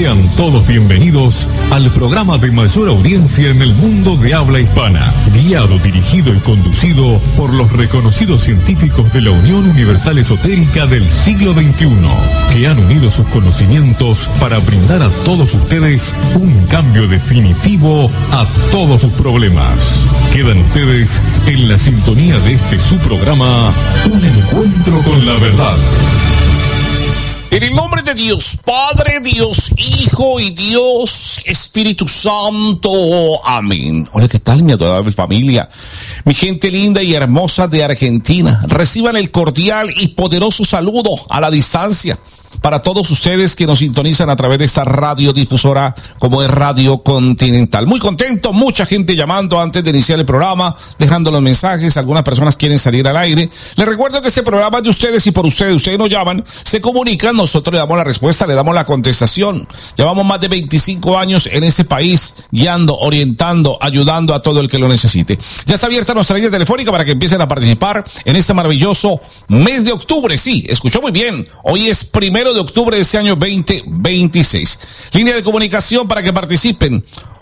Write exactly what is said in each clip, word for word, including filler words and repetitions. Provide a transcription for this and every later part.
Sean todos bienvenidos al programa de mayor audiencia en el mundo de habla hispana, guiado, dirigido y conducido por los reconocidos científicos de la Unión Universal Esotérica del siglo veintiuno, que han unido sus conocimientos para brindar a todos ustedes un cambio definitivo a todos sus problemas. Quedan ustedes en la sintonía de este su programa, Un Encuentro con la Verdad. En el nombre de Dios Padre, Dios Hijo y Dios Espíritu Santo. Amén. Hola, ¿qué tal, mi adorable familia? Mi gente linda y hermosa de Argentina. Reciban el cordial y poderoso saludo a la distancia para todos ustedes que nos sintonizan a través de esta radiodifusora como es Radio Continental. Muy contento, mucha gente llamando antes de iniciar el programa, dejando los mensajes. Algunas personas quieren salir al aire. Les recuerdo que este programa es de ustedes y por ustedes. Ustedes nos llaman, se comunican, nosotros le damos la respuesta, le damos la contestación. Llevamos más de veinticinco años en este país, guiando, orientando, ayudando a todo el que lo necesite. Ya está abierta nuestra línea telefónica para que empiecen a participar en este maravilloso mes de octubre. Sí, escuchó muy bien. Hoy es primero de octubre de este año veinte veintiséis. Línea de comunicación para que participen: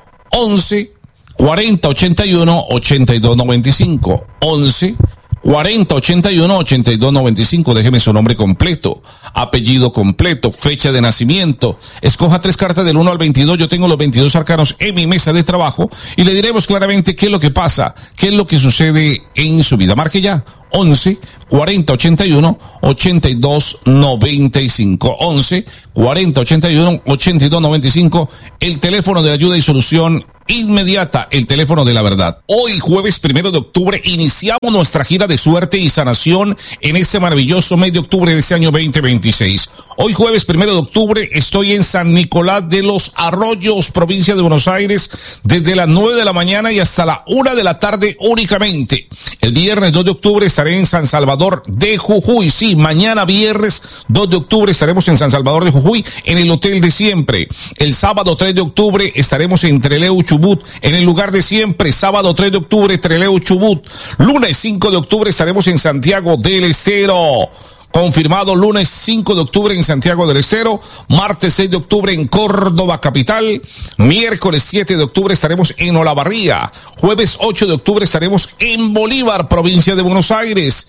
once cuarenta ochenta y uno ochenta y dos noventa y cinco. once cuarenta ochenta y uno ochenta y dos noventa y cinco. Déjeme su nombre completo, apellido completo, fecha de nacimiento. Escoja tres cartas del uno al veintidós. Yo tengo los veintidós arcanos en mi mesa de trabajo y le diremos claramente qué es lo que pasa, qué es lo que sucede en su vida. Marque ya. once cuarenta ochenta y uno ochenta y dos noventa y cinco. once cuarenta ochenta y uno ochenta y dos noventa y cinco. El teléfono de ayuda y solución inmediata, el teléfono de la verdad. Hoy, jueves primero de octubre, iniciamos nuestra gira de suerte y sanación en este maravilloso mes de octubre de este año veinte veintiséis. Hoy, jueves primero de octubre, estoy en San Nicolás de los Arroyos, provincia de Buenos Aires, desde las nueve de la mañana y hasta la una de la tarde únicamente. El viernes dos de octubre estaré en San Salvador de Jujuy. Sí, mañana viernes dos de octubre estaremos en San Salvador de Jujuy, en el hotel de siempre. El sábado tres de octubre estaremos en Trelew, Chubut, en el lugar de siempre. Sábado tres de octubre, Trelew, Chubut. Lunes cinco de octubre estaremos en Santiago del Estero. Confirmado, lunes cinco de octubre en Santiago del Estero, martes seis de octubre en Córdoba capital, miércoles siete de octubre estaremos en Olavarría, jueves ocho de octubre estaremos en Bolívar, provincia de Buenos Aires,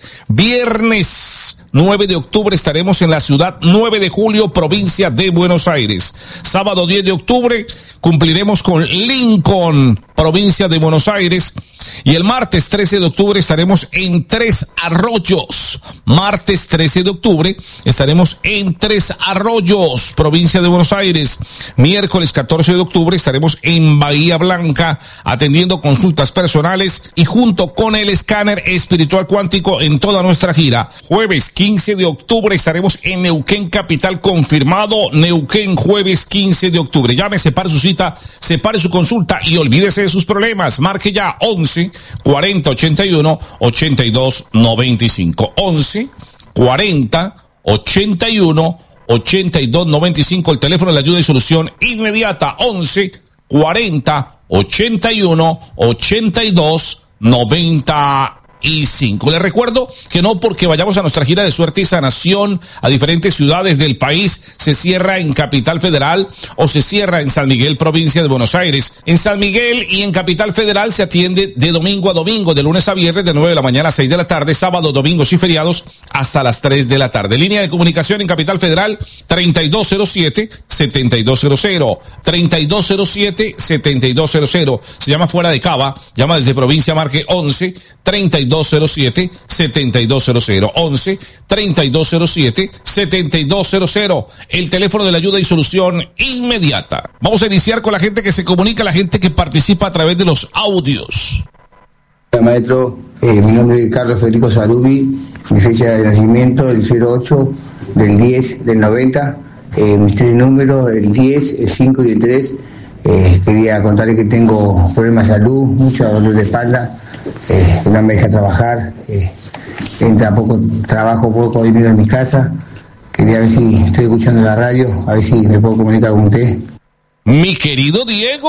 viernes nueve de octubre estaremos en la ciudad nueve de julio, provincia de Buenos Aires, sábado diez de octubre cumpliremos con Lincoln, provincia de Buenos Aires, y el martes trece de octubre estaremos en Tres Arroyos, martes trece de octubre estaremos en Tres Arroyos, provincia de Buenos Aires, miércoles catorce de octubre estaremos en Bahía Blanca atendiendo consultas personales y junto con el escáner espiritual cuántico en toda nuestra gira. Jueves quince de octubre estaremos en Neuquén capital, confirmado, Neuquén, jueves quince de octubre. Llame, separe su cita, separe su consulta y olvídese de sus problemas. Marque ya once cuarenta ochenta y uno ochenta y dos noventa y cinco. once cuarenta ochenta y uno ochenta y dos noventa y cinco. El teléfono de la ayuda y solución inmediata. once cuarenta ochenta y uno ochenta y dos noventa y cinco. Les recuerdo que no porque vayamos a nuestra gira de suerte y sanación a diferentes ciudades del país se cierra en Capital Federal o se cierra en San Miguel, provincia de Buenos Aires. En San Miguel y en Capital Federal se atiende de domingo a domingo, de lunes a viernes, de nueve de la mañana a seis de la tarde, sábados, domingos y feriados hasta las tres de la tarde. Línea de comunicación en Capital Federal treinta y dos cero siete setenta y dos cero cero, treinta y dos cero siete setenta y dos cero cero. Se llama fuera de Cava, llama desde provincia, marque once treinta y dos cero siete setenta y dos cero cero, once treinta y dos cero siete setenta y dos cero cero. El teléfono de la ayuda y solución inmediata. Vamos a iniciar con la gente que se comunica, la gente que participa a través de los audios. Hola, maestro, eh, mi nombre es Carlos Federico Sarubi, mi fecha de nacimiento el cero ocho del diez del noventa, eh, mis tres números, el diez, el cinco y el tres. Eh, quería contarle que tengo problemas de salud, mucho dolor de espalda, eh, no me deja trabajar, eh, entra poco trabajo, poco dinero en mi casa. Quería ver si estoy escuchando la radio, a ver si me puedo comunicar con usted. Mi querido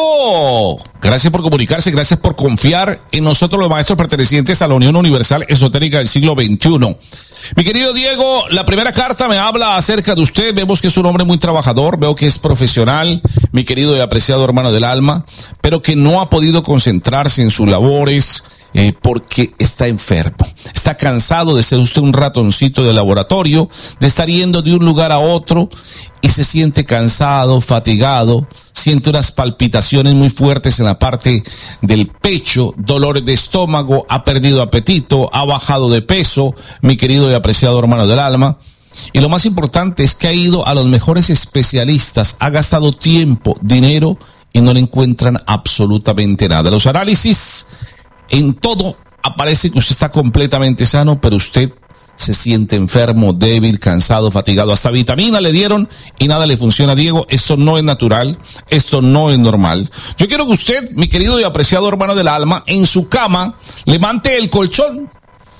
Diego, gracias por comunicarse, gracias por confiar en nosotros los maestros pertenecientes a la Unión Universal Esotérica del siglo veintiuno. Mi querido Diego, la primera carta me habla acerca de usted. Vemos que es un hombre muy trabajador, veo que es profesional, mi querido y apreciado hermano del alma, pero que no ha podido concentrarse en sus labores, Eh, porque está enfermo, está cansado de ser usted un ratoncito de laboratorio, de estar yendo de un lugar a otro y se siente cansado, fatigado, siente unas palpitaciones muy fuertes en la parte del pecho, dolores de estómago, ha perdido apetito, ha bajado de peso, mi querido y apreciado hermano del alma. Y lo más importante es que ha ido a los mejores especialistas, ha gastado tiempo, dinero y no le encuentran absolutamente nada. Los análisis, en todo aparece que usted está completamente sano, pero usted se siente enfermo, débil, cansado, fatigado. Hasta vitamina le dieron y nada le funciona. Diego, esto no es natural, esto no es normal. Yo quiero que usted, mi querido y apreciado hermano del alma, en su cama, levante el colchón.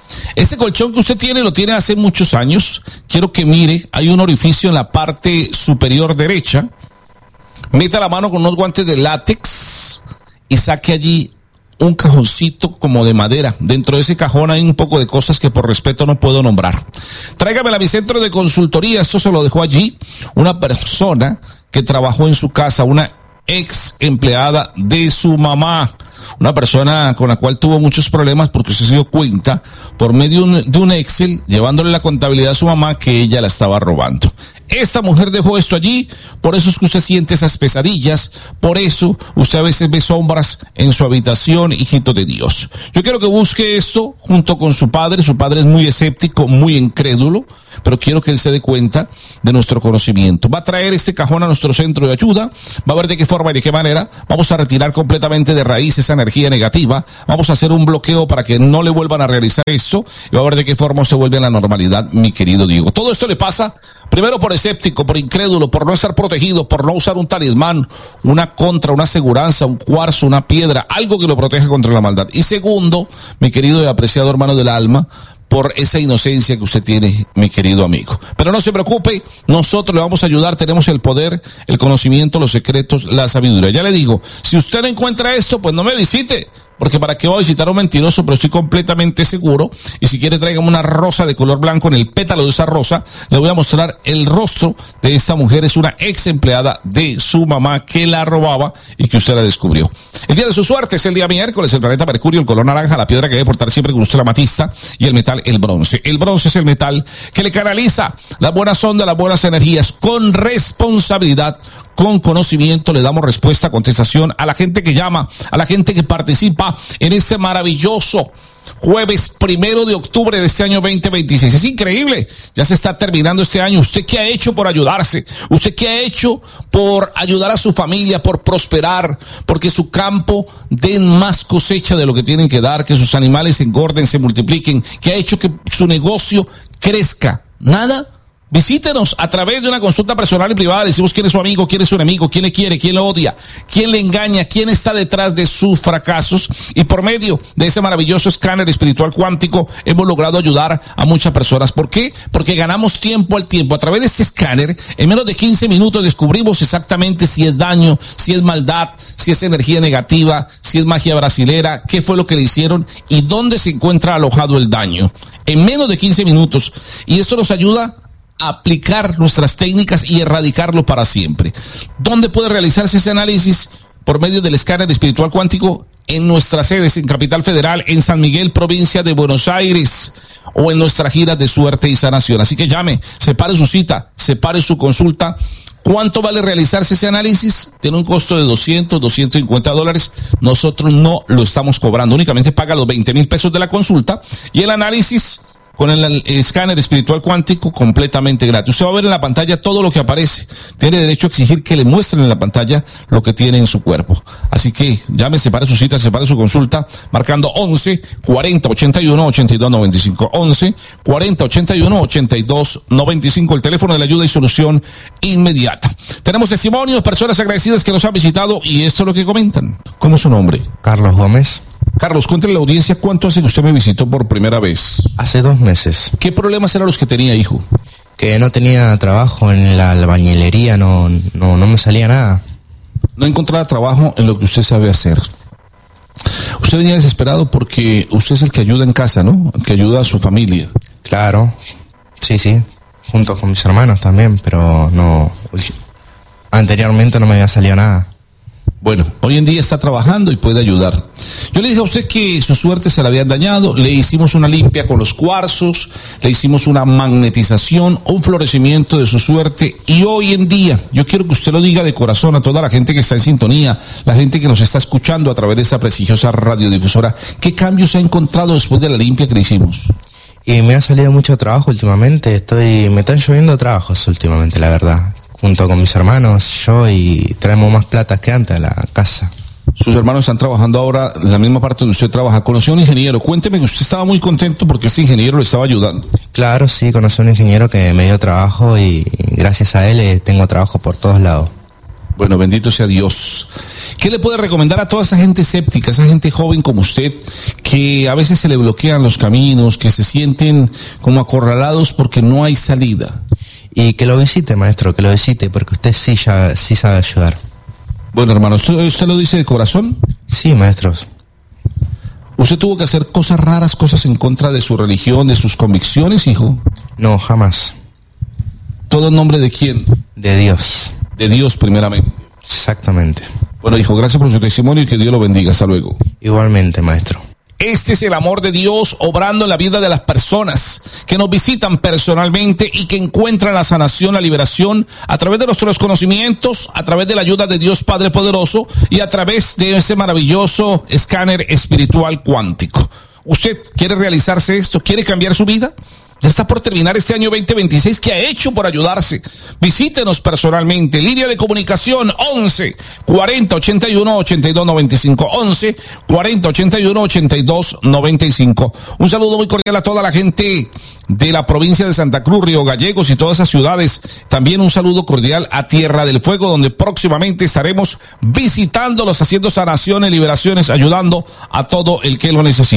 Ese colchón que usted tiene, lo tiene hace muchos años. Quiero que mire, hay un orificio en la parte superior derecha. Meta la mano con unos guantes de látex y saque allí un cajoncito como de madera. Dentro de ese cajón hay un poco de cosas que por respeto no puedo nombrar. Tráigamela a mi centro de consultoría. Esto se lo dejó allí una persona que trabajó en su casa, una ex empleada de su mamá, una persona con la cual tuvo muchos problemas porque se dio cuenta por medio de un, de un Excel, llevándole la contabilidad a su mamá, que ella la estaba robando. Esta mujer dejó esto allí, por eso es que usted siente esas pesadillas, por eso usted a veces ve sombras en su habitación, hijito de Dios. Yo quiero que busque esto junto con su padre. Su padre es muy escéptico, muy incrédulo, pero quiero que él se dé cuenta de nuestro conocimiento. Va a traer este cajón a nuestro centro de ayuda, va a ver de qué forma y de qué manera. Vamos a retirar completamente de raíz esa energía negativa, vamos a hacer un bloqueo para que no le vuelvan a realizar esto, y va a ver de qué forma se vuelve a la normalidad, mi querido Diego. Todo esto le pasa primero por escéptico, por incrédulo, por no estar protegido, por no usar un talismán, una contra, una aseguranza, un cuarzo, una piedra, algo que lo proteja contra la maldad. Y segundo, mi querido y apreciado hermano del alma, por esa inocencia que usted tiene, mi querido amigo. Pero no se preocupe, nosotros le vamos a ayudar, tenemos el poder, el conocimiento, los secretos, la sabiduría. Ya le digo, si usted no encuentra esto, pues no me visite, porque para qué va a visitar a un mentiroso, pero estoy completamente seguro. Y si quiere, tráigame una rosa de color blanco. En el pétalo de esa rosa le voy a mostrar el rostro de esta mujer. Es una ex empleada de su mamá que la robaba y que usted la descubrió. El día de su suerte es el día miércoles. El planeta Mercurio, el color naranja, la piedra que debe portar siempre con usted, la amatista, y el metal, el bronce. El bronce es el metal que le canaliza las buenas ondas, las buenas energías, con responsabilidad, con conocimiento. Le damos respuesta, contestación a la gente que llama, a la gente que participa en este maravilloso jueves primero de octubre de este año veinte veintiséis. Es increíble, ya se está terminando este año. ¿Usted qué ha hecho por ayudarse? ¿Usted qué ha hecho por ayudar a su familia, por prosperar, porque su campo den más cosecha de lo que tienen que dar, que sus animales se engorden, se multipliquen? ¿Qué ha hecho que su negocio crezca? Nada. Visítenos a través de una consulta personal y privada. Decimos quién es su amigo, quién es su enemigo, quién le quiere, quién le odia, quién le engaña, quién está detrás de sus fracasos. Y por medio de ese maravilloso escáner espiritual cuántico hemos logrado ayudar a muchas personas. ¿Por qué? Porque ganamos tiempo al tiempo. A través de este escáner, en menos de quince minutos descubrimos exactamente si es daño, si es maldad, si es energía negativa, si es magia brasilera, qué fue lo que le hicieron y dónde se encuentra alojado el daño. En menos de quince minutos. Y esto nos ayuda aplicar nuestras técnicas y erradicarlo para siempre. ¿Dónde puede realizarse ese análisis? Por medio del escáner espiritual cuántico en nuestras sedes en Capital Federal, en San Miguel, provincia de Buenos Aires, o en nuestra gira de suerte y sanación. Así que llame, separe su cita, separe su consulta. ¿Cuánto vale realizarse ese análisis? Tiene un costo de doscientos, doscientos cincuenta dólares. Nosotros no lo estamos cobrando, únicamente paga los veinte mil pesos de la consulta y el análisis con el, el escáner espiritual cuántico completamente gratis. Usted va a ver en la pantalla todo lo que aparece. Tiene derecho a exigir que le muestren en la pantalla lo que tiene en su cuerpo. Así que llame, separe su cita, separe su consulta, marcando once, cuarenta, ochenta y uno, ochenta y dos, noventa y cinco. once, cuarenta, ochenta y uno, ochenta y dos, noventa y cinco. El teléfono de la ayuda y solución inmediata. Tenemos testimonios, personas agradecidas que nos han visitado y esto es lo que comentan. ¿Cómo es su nombre? Carlos Gómez. Carlos, cuéntale a la audiencia cuánto hace que usted me visitó por primera vez. Hace dos meses. ¿Qué problemas eran los que tenía, hijo? Que no tenía trabajo en la albañilería, no, no, no me salía nada. no encontraba trabajo en lo que usted sabe hacer. Usted venía desesperado porque usted es el que ayuda en casa, ¿no? El que ayuda a su familia. Claro, sí, sí, junto con mis hermanos también, pero no, anteriormente no me había salido nada. Bueno, hoy en día está trabajando y puede ayudar. Yo le dije a usted que su suerte se la habían dañado, le hicimos una limpia con los cuarzos, le hicimos una magnetización, un florecimiento de su suerte, y hoy en día, yo quiero que usted lo diga de corazón a toda la gente que está en sintonía, la gente que nos está escuchando a través de esta prestigiosa radiodifusora, ¿qué cambios ha encontrado después de la limpia que le hicimos? Y me ha salido mucho trabajo últimamente, estoy, me están lloviendo trabajos últimamente, la verdad. Junto con mis hermanos, yo, y traemos más plata que antes a la casa. Sus hermanos están trabajando ahora en la misma parte donde usted trabaja. Conoció a un ingeniero. Cuénteme que usted estaba muy contento porque ese ingeniero le estaba ayudando. Claro, sí, conocí a un ingeniero que me dio trabajo y gracias a él eh, tengo trabajo por todos lados. Bueno, bendito sea Dios. ¿Qué le puede recomendar a toda esa gente escéptica, esa gente joven como usted, que a veces se le bloquean los caminos, que se sienten como acorralados porque no hay salida? Y que lo visite, maestro, que lo visite, porque usted sí, ya, sí sabe ayudar. Bueno, hermano, ¿usted, ¿usted lo dice de corazón? Sí, maestros. ¿Usted tuvo que hacer cosas raras, cosas en contra de su religión, de sus convicciones, hijo? No, jamás. ¿Todo en nombre de quién? De Dios. De Dios, primeramente. Exactamente. Bueno, hijo, gracias por su testimonio y que Dios lo bendiga. Hasta luego. Igualmente, maestro. Este es el amor de Dios obrando en la vida de las personas que nos visitan personalmente y que encuentran la sanación, la liberación a través de nuestros conocimientos, a través de la ayuda de Dios Padre Poderoso y a través de ese maravilloso escáner espiritual cuántico. ¿Usted quiere realizarse esto? ¿Quiere cambiar su vida? Ya está por terminar este año veinte veintiséis. ¿Qué ha hecho por ayudarse? Visítenos personalmente. Línea de comunicación once cuarenta ochenta y uno ochenta y dos noventa y cinco. once cuarenta ochenta y uno ochenta y dos noventa y cinco. Un saludo muy cordial a toda la gente de la provincia de Santa Cruz, Río Gallegos y todas esas ciudades. También un saludo cordial a Tierra del Fuego, donde próximamente estaremos visitándolos, haciendo sanaciones, liberaciones, ayudando a todo el que lo necesite.